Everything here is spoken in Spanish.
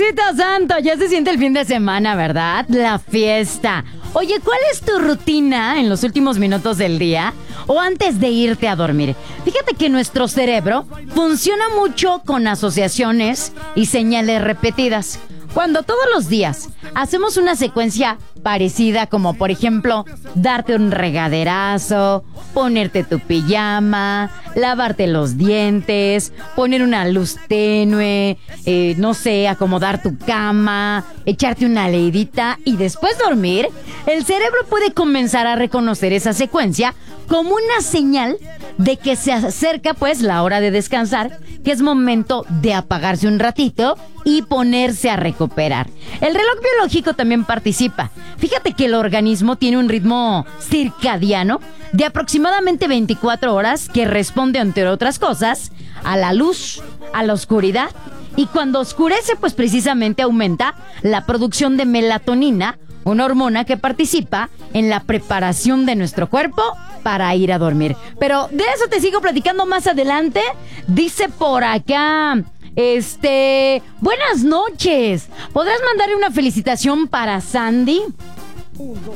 Diosito santo, ya se siente el fin de semana, ¿verdad? La fiesta. Oye, ¿cuál es tu rutina en los últimos minutos del día o antes de irte a dormir? Fíjate que nuestro cerebro funciona mucho con asociaciones y señales repetidas. Cuando todos los días hacemos una secuencia parecida, como por ejemplo darte un regaderazo, ponerte tu pijama, lavarte los dientes, poner una luz tenue, no sé, acomodar tu cama, echarte una leidita y después dormir, el cerebro puede comenzar a reconocer esa secuencia como una señal de que se acerca pues la hora de descansar, que es momento de apagarse un ratito y ponerse a recuperar. El reloj biológico también participa. Fíjate que el organismo tiene un ritmo circadiano de aproximadamente 24 horas que responde, entre otras cosas, a la luz, a la oscuridad. Y cuando oscurece, pues precisamente aumenta la producción de melatonina, una hormona que participa en la preparación de nuestro cuerpo para ir a dormir. Pero de eso te sigo platicando más adelante. Dice por acá, buenas noches. ¿Podrás mandarle una felicitación para Sandy?